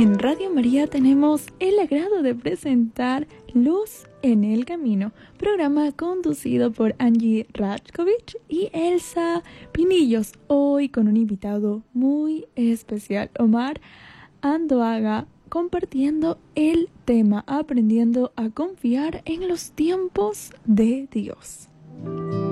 En Radio María tenemos el agrado de presentar Luz en el Camino, programa conducido por Angie Rajkovic y Elsa Pinillos, hoy con un invitado muy especial, Omar Andoaga, compartiendo el tema Aprendiendo a confiar en los tiempos de Dios.